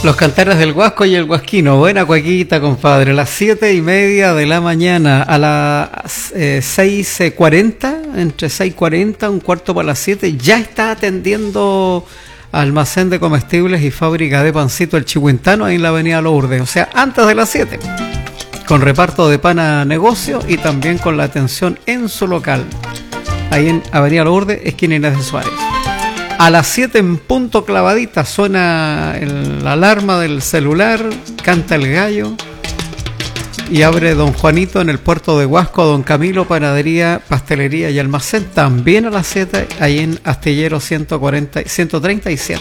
Los cantares del Huasco y el Huasquino. Buena cuequita, compadre. A las 7:30 de la mañana, a las 6:40, entre 6:40, un cuarto para las 7, ya está atendiendo almacén de comestibles y fábrica de pancito El Chihuintano ahí en la avenida Lourdes. O sea, antes de las 7. Con reparto de pan a negocio y también con la atención en su local. Ahí en avenida Lourdes, esquina Inés de Suárez. A las 7 en punto clavadita suena la alarma del celular, canta el gallo y abre Don Juanito en el puerto de Huasco, Don Camilo, panadería, pastelería y almacén, también a las 7, ahí en Astillero 137.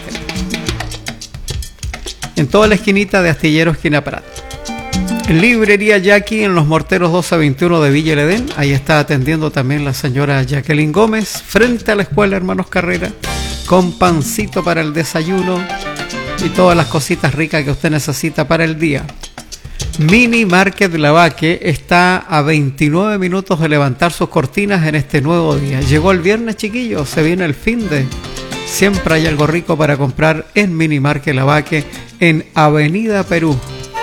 En toda la esquinita de Astillero, esquina Prat. Librería Jackie en Los Morteros 1221 de Villa El Edén, ahí está atendiendo también la señora Jacqueline Gómez, frente a la escuela Hermanos Carrera, con pancito para el desayuno y todas las cositas ricas que usted necesita para el día. Mini Market Lavaque está a 29 minutos de levantar sus cortinas en este nuevo día. Llegó el viernes, chiquillos, se viene el finde. Siempre hay algo rico para comprar en Mini Market Lavaque en Avenida Perú.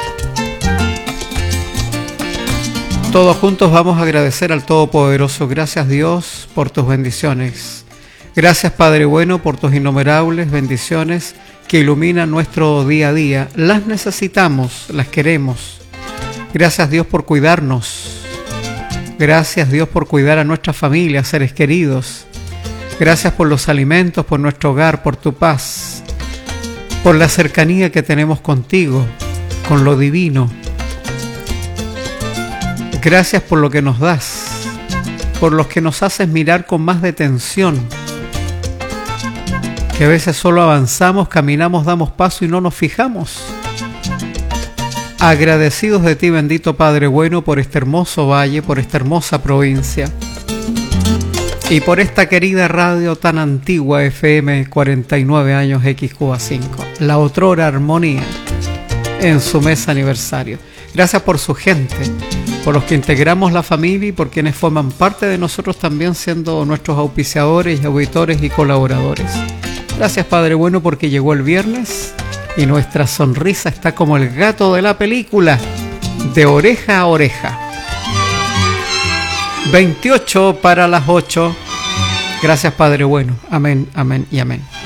Todos juntos vamos a agradecer al Todopoderoso. Gracias, Dios, por tus bendiciones. Gracias, Padre bueno, por tus innumerables bendiciones que iluminan nuestro día a día. Las necesitamos, las queremos. Gracias, Dios, por cuidarnos. Gracias, Dios, por cuidar a nuestras familias, seres queridos. Gracias por los alimentos, por nuestro hogar, por tu paz, por la cercanía que tenemos contigo, con lo divino. Gracias por lo que nos das, por los que nos haces mirar con más detención, que a veces solo avanzamos, caminamos, damos paso y no nos fijamos. Agradecidos de ti, bendito Padre bueno, por este hermoso valle, por esta hermosa provincia y por esta querida radio tan antigua, FM 49 años XQA5, la otrora Armonía, en su mes aniversario. Gracias por su gente, por los que integramos la familia y por quienes forman parte de nosotros también, siendo nuestros auspiciadores, auditores y colaboradores. Gracias, Padre bueno, porque llegó el viernes y nuestra sonrisa está como el gato de la película, de oreja a oreja. 28 para las 8. Gracias, Padre bueno. Amén, amén y amén.